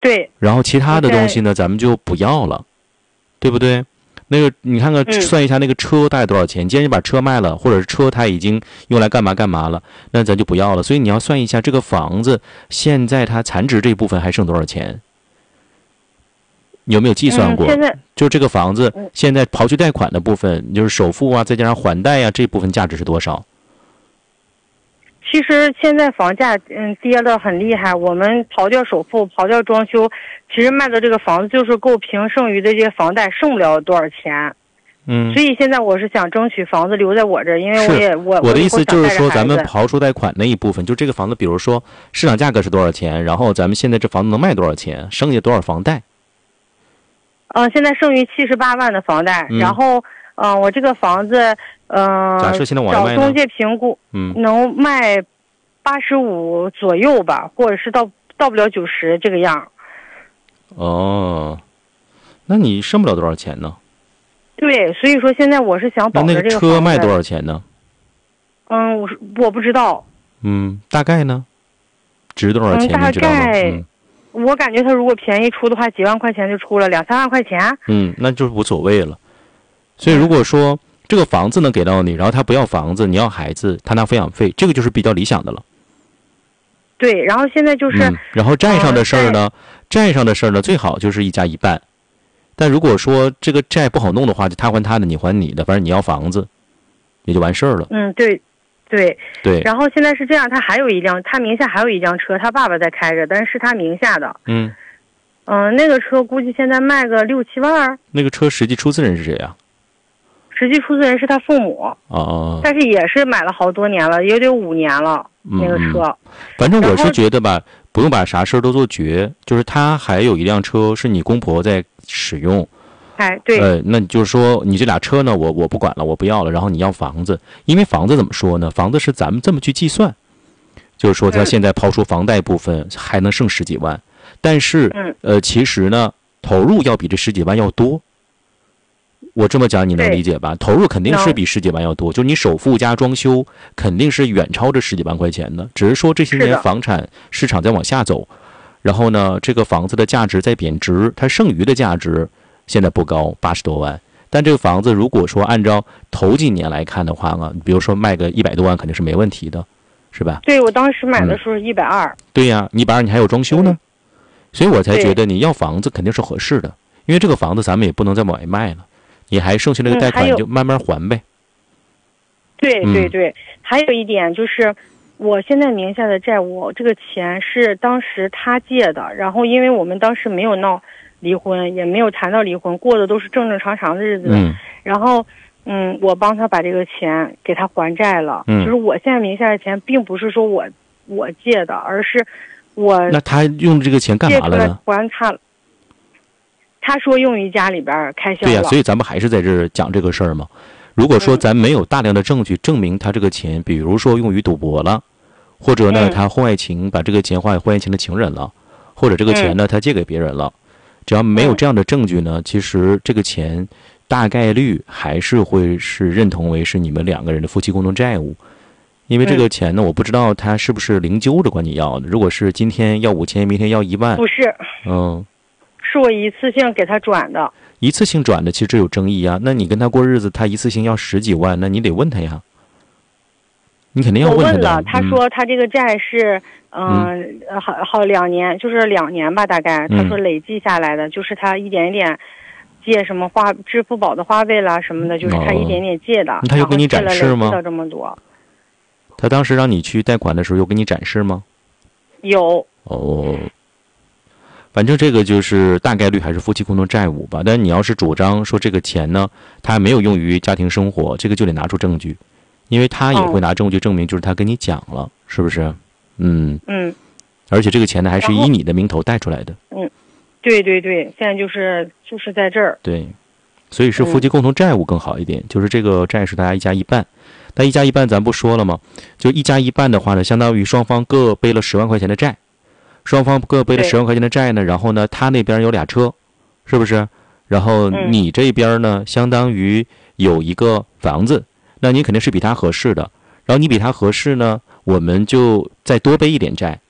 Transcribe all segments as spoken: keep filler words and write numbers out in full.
对。 然后其他的东西呢，咱们就不要了，对不对？那个你看看算一下那个车大概多少钱？既然你把车卖了，或者是车它已经用来干嘛干嘛了，那咱就不要了。所以你要算一下这个房子现在它残值这一部分还剩多少钱？你有没有计算过？ 嗯、现在就这个房子现在刨去贷款的部分，就是首付啊，再加上还贷啊，这部分价值是多少？ 其实现在房价嗯跌得很厉害，我们刨掉首付，刨掉装修，其实卖的这个房子就是够平剩余的这些房贷，剩不了多少钱。 嗯， 所以现在我是想争取房子留在我这儿，因为我也我我的意思就是说，咱们刨出贷款那一部分，就这个房子，比如说市场价格是多少钱，然后咱们现在这房子能卖多少钱，剩下多少房贷？ 嗯、呃，现在剩余七十八万的房贷， 嗯、 然后嗯、呃，我这个房子嗯、呃， 假设现在往外卖找中介评估， 嗯， 能卖八十五左右吧，或者是到到不了九十这个样。 哦，那你剩不了多少钱呢？ 对，所以说现在我是想保着这个房子。 那个车卖多少钱呢？ 嗯，我我不知道。 嗯，大概呢？值多少钱？ 嗯，大概、 嗯、 我感觉他如果便宜出的话，几万块钱就出了，两三万块钱。 嗯，那就是无所谓了。所以如果说这个房子能给到你，然后他不要房子，你要孩子，他拿抚养费，这个就是比较理想的了。 对，然后现在就是， 嗯、然后债上的事儿呢，呃、债上的事儿呢，最好就是一家一半。但如果说这个债不好弄的话，就他还他的，你还你的，反正你要房子，也就完事儿了。 嗯，对，对， 对。 然后现在是这样，他还有一辆，他名下还有一辆车，他爸爸在开着，但是是他名下的。 嗯。 嗯、呃，那个车估计现在卖个六七万。 那个车实际出资人是谁呀？ 实际出资人是他父母。 哦。 但是也是买了好多年了，也得五年了。那个车， 嗯、反正我是觉得吧，不用把啥事儿都做绝，就是他还有一辆车是你公婆在使用， 哎，对， 呃，那你就是说你这俩车呢，我我不管了，我不要了，然后你要房子，因为房子怎么说呢？房子是咱们这么去计算，就是说他现在抛出房贷部分还能剩十几万，但是， 嗯， 呃，其实呢，投入要比这十几万要多。我这么讲你能理解吧？投入肯定是比十几万要多，就是你首付加装修肯定是远超这十几万块钱的。只是说这些年房产市场在往下走，然后呢，这个房子的价值在贬值，它剩余的价值现在不高，八十多万。但这个房子如果说按照头几年来看的话呢，比如说卖个一百多万肯定是没问题的，是吧？ 对，我当时买的时候一百二。 对呀，一百二你还有装修呢，所以我才觉得你要房子肯定是合适的，因为这个房子咱们也不能再往外卖了。你还剩下那个贷款，你就慢慢还呗。 对对对、嗯，还有一点就是，我现在名下的债务，这个钱是当时他借的，然后因为我们当时没有闹离婚，也没有谈到离婚，过的都是正正常常的日子。 嗯。 然后，嗯，我帮他把这个钱给他还债了。 嗯。 就是我现在名下的钱，并不是说我我借的，而是我那他用这个钱干嘛了呢？ 还他了。他说用于家里边开销了。 对呀、啊，所以咱们还是在这儿讲这个事儿嘛。如果说咱没有大量的证据证明他这个钱，比如说用于赌博了，或者呢他婚外情把这个钱花给婚外情的情人了，或者这个钱呢他借给别人了，只要没有这样的证据呢，其实这个钱大概率还是会是认同为是你们两个人的夫妻共同债务。因为这个钱呢，我不知道他是不是零揪着管你要的。如果是今天要五千，明天要一万， 不是， 嗯。 是我一次性给他转的， 一次性转的，其实这有争议啊。那你跟他过日子，他一次性要十几万，那你得问他呀。你肯定要问他的。 我问了，他说他这个债是，嗯，呃、好好两年，就是两年吧，大概。他说累计下来的，嗯、就是他一点一点借什么花支付宝的花呗啦什么的，就是他一点点借的。 哦、他有给你展示吗？ 到这么多。 他当时让你去贷款的时候，有给你展示吗？ 有。 哦。反正这个就是大概率还是夫妻共同债务吧，但是你要是主张说这个钱呢，他没有用于家庭生活，这个就得拿出证据，因为他也会拿证据证明，就是他跟你讲了，哦、是不是？嗯嗯。 而且这个钱呢，还是以你的名头贷出来的。 嗯，对对对，现在就是就是在这儿。 对，所以是夫妻共同债务更好一点，嗯、就是这个债是大家一家一半，但一家一半咱不说了吗？就一家一半的话呢，相当于双方各背了十万块钱的债。双方各背了十万块钱的债呢，然后呢，他那边有俩车，是不是？然后你这边呢，相当于有一个房子，那你肯定是比他合适的。然后你比他合适呢，我们就再多背一点债，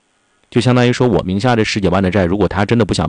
就相当于说我名下这十几万的债，如果他真的不想